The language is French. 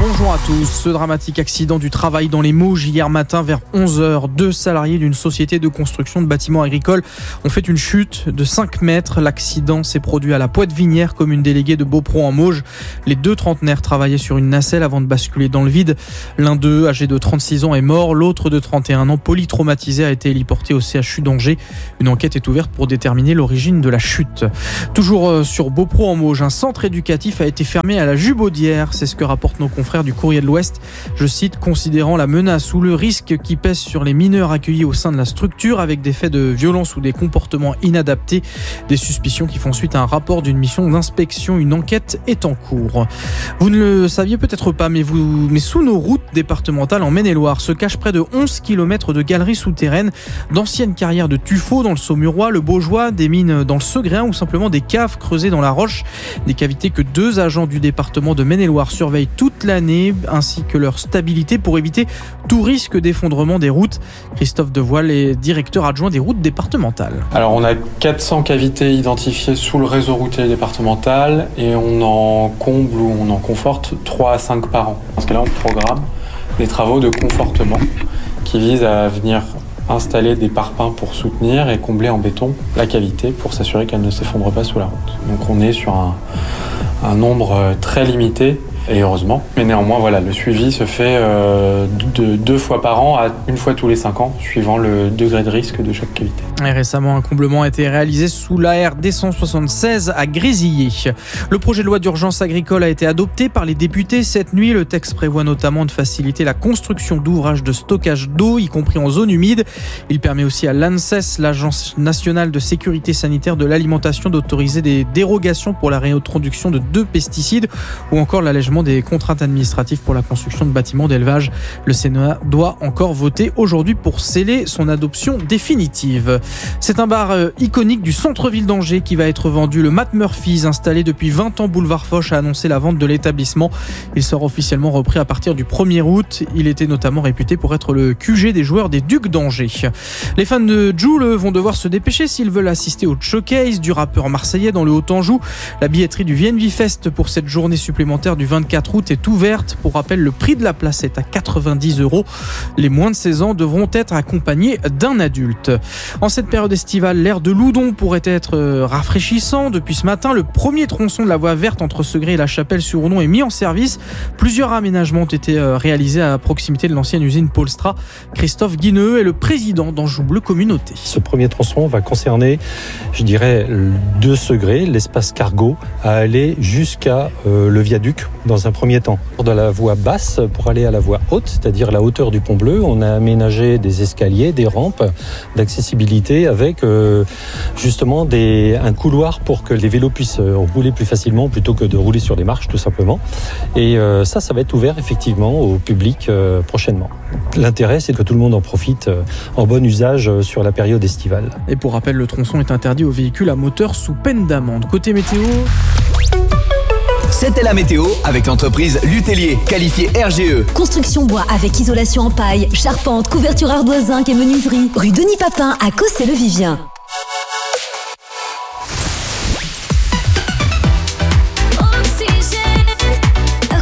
Bonjour à tous. Ce dramatique accident du travail dans les Mauges hier matin vers 11h. 2 salariés d'une société de construction de bâtiments agricoles ont fait une chute de 5 mètres. L'accident s'est produit à la Poitevinière, commune déléguée de Beaupron en Mauges. Les 2 trentenaires travaillaient sur une nacelle avant de basculer dans le vide. L'un d'eux, âgé de 36 ans, est mort. L'autre de 31 ans, polytraumatisé, a été héliporté au CHU d'Angers. Une enquête est ouverte pour déterminer l'origine de la chute. Toujours sur Beaupron en Mauges, un centre éducatif a été fermé à la Jubaudière. C'est ce que rapportent nos confrères du Courrier de l'Ouest. Je cite: considérant la menace ou le risque qui pèse sur les mineurs accueillis au sein de la structure avec des faits de violence ou des comportements inadaptés. Des suspicions qui font suite à un rapport d'une mission d'inspection. Une enquête est en cours. Vous ne le saviez peut-être pas, mais sous nos routes départementales en Maine-et-Loire se cachent près de 11 km de galeries souterraines, d'anciennes carrières de tuffeau dans le Saumurois, le Baugeois, des mines dans le Segréen ou simplement des caves creusées dans la roche. Des cavités que 2 agents du département de Maine-et-Loire surveillent toute l'année, ainsi que leur stabilité pour éviter tout risque d'effondrement des routes. Christophe Devoile est directeur adjoint des routes départementales. Alors on a 400 cavités identifiées sous le réseau routier départemental et on en comble ou on en conforte 3 à 5 par an. Dans ce cas-là, on programme des travaux de confortement qui visent à venir installer des parpaings pour soutenir et combler en béton la cavité pour s'assurer qu'elle ne s'effondre pas sous la route. Donc on est sur un nombre très limité. Et heureusement. Mais néanmoins, voilà, le suivi se fait de 2 fois par an à 1 fois tous les 5 ans, suivant le degré de risque de chaque cavité. Et récemment, un comblement a été réalisé sous la RD 176 à Grésillé. Le projet de loi d'urgence agricole a été adopté par les députés cette nuit. Le texte prévoit notamment de faciliter la construction d'ouvrages de stockage d'eau, y compris en zone humide. Il permet aussi à l'ANSES, l'Agence nationale de sécurité sanitaire de l'alimentation, d'autoriser des dérogations pour la réintroduction de 2 pesticides ou encore l'allègement des contraintes administratives pour la construction de bâtiments d'élevage. Le Sénat doit encore voter aujourd'hui pour sceller son adoption définitive. C'est un bar iconique du centre-ville d'Angers qui va être vendu. Le Matt Murphy's, installé depuis 20 ans boulevard Foch, a annoncé la vente de l'établissement. Il sera officiellement repris à partir du 1er août. Il était notamment réputé pour être le QG des joueurs des Ducs d'Angers. Les fans de Jul vont devoir se dépêcher s'ils veulent assister au showcase du rappeur marseillais dans le Haut-Anjou. La billetterie du VNV Fest pour cette journée supplémentaire du 24 août est ouverte. Pour rappel, le prix de la place est à 90 €. Les moins de 16 ans devront être accompagnés d'un adulte. En cette période estivale, l'air de Loudon pourrait être rafraîchissant. Depuis ce matin, le premier tronçon de la voie verte entre Segré et la Chapelle-sur-Ournon est mis en service. Plusieurs aménagements ont été réalisés à proximité de l'ancienne usine Polstra. Christophe Guineux est le président d'Anjou Bleu Communauté. Ce premier tronçon va concerner, je dirais, 2 Segré, l'espace cargo, à aller jusqu'à le viaduc dans un premier temps. De la voie basse pour aller à la voie haute, c'est-à-dire la hauteur du Pont Bleu, on a aménagé des escaliers, des rampes d'accessibilité avec justement un couloir pour que les vélos puissent rouler plus facilement plutôt que de rouler sur des marches tout simplement. Et ça va être ouvert effectivement au public prochainement. L'intérêt, c'est que tout le monde en profite en bon usage sur la période estivale. Et pour rappel, le tronçon est interdit aux véhicules à moteur sous peine d'amende. Côté météo... C'était la météo avec l'entreprise Lutellier, qualifiée RGE. Construction bois avec isolation en paille, charpente, couverture ardoise zinc et menuiserie. Rue Denis Papin à Cossé-le-Vivien.